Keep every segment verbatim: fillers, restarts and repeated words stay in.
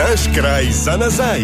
Naš kraj za nazaj.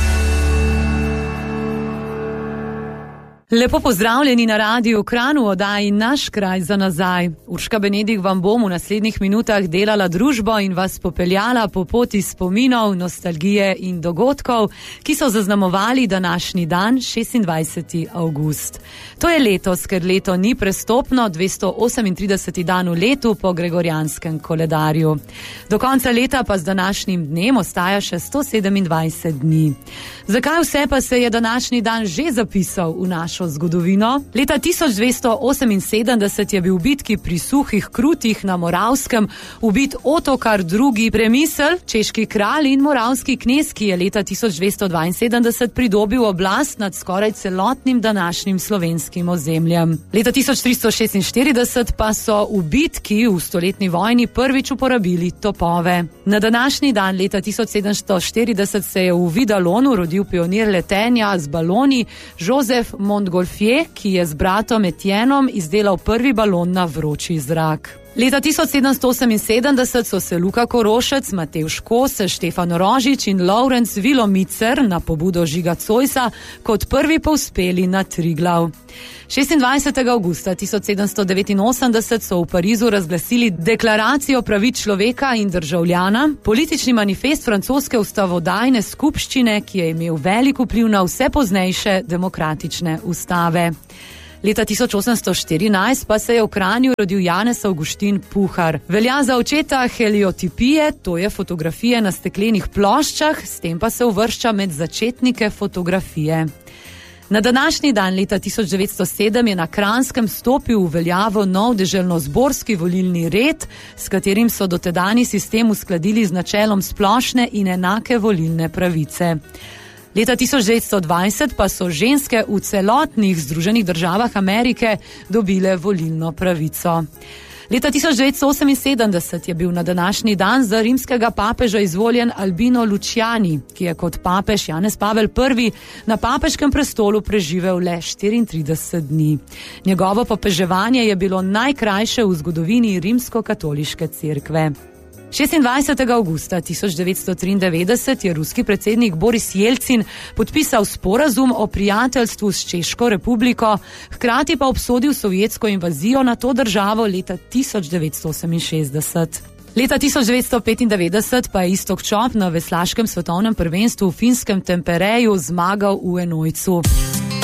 Lepo pozdravljeni na Radiu Kranj v oddaji Naš kraj za nazaj. Urška Benedik vam bom v naslednjih minutah delala družbo in vas popeljala po poti spominov, nostalgije in dogodkov, ki so zaznamovali današnji dan, šestindvajseti avgust. To je letos, ker leto ni prestopno, dvesto osemintrideseti dan v letu po gregorjanskem koledarju. Do konca leta pa z današnjim dnem ostaja še sto sedemindvajset dni. Zakaj vse pa se je današnji dan že zapisal v naš zgodovino? Leta tisoč dvesto oseminsedemdeset je bil v bitki pri Suhih Krutih na Moravskem ubit Otokar drugi. Premisl, češki kralj in moravski knez, ki je leta tisoč dvesto dvainsedemdeset pridobil oblast nad skoraj celotnim današnjim slovenskim ozemljem. Leta tisoč tristo šestinštirideset pa so v bitki v stoletni vojni prvič uporabili topove. Na današnji dan leta tisoč sedemsto štirideset se je v Vidalonu rodil pionir letenja z baloni Joseph Montgolfier, ki je z bratom Etienom izdelal prvi balon na vroči zrak. Leta tisoč sedemsto oseminsedemdeset so se Luka Korošec, Matevž Kos, Štefan Rožič in Lovrenc Vilomicer na pobudo Žiga Zoisa kot prvi povzpeli na Triglav. šestindvajsetega avgusta tisoč sedemsto devetinosemdeset so v Parizu razglasili deklaracijo pravic človeka in državljana, politični manifest francoske ustavodajne skupščine, ki je imel velik vpliv na vse poznejše demokratične ustave. Leta tisoč osemsto štirinajst pa se je v Kranju rodil Janez Avguštin Puhar. Velja za očeta heliotipije, to je fotografije na steklenih ploščah, s tem pa se uvršča med začetnike fotografije. Na današnji dan leta tisoč devetsto sedem je na Kranjskem stopil v veljavo nov deželnozborski volilni red, s katerim so dotedajni sistem uskladili z načelom splošne in enake volilne pravice. Leta tisoč devetsto dvajset pa so ženske v celotnih Združenih državah Amerike dobile volilno pravico. Leta tisoč devetsto oseminsedemdeset je bil na današnji dan za rimskega papeža izvoljen Albino Luciani, ki je kot papež Janez Pavel prvi na papeškem prestolu preživel le štiriintrideset dni. Njegovo papeževanje je bilo najkrajše v zgodovini rimsko-katoliške cerkve. šestindvajsetega avgusta tisoč devetsto triindevetdeset je ruski predsednik Boris Jelcin podpisal sporazum o prijateljstvu s Češko republiko, hkrati pa obsodil sovjetsko invazijo na to državo leta tisoč devetsto oseminšestdeset. Leta tisoč devetsto petindevetdeset pa je Iztok Čop na veslaškem svetovnem prvenstvu v finskem Tempereju zmagal v enojcu.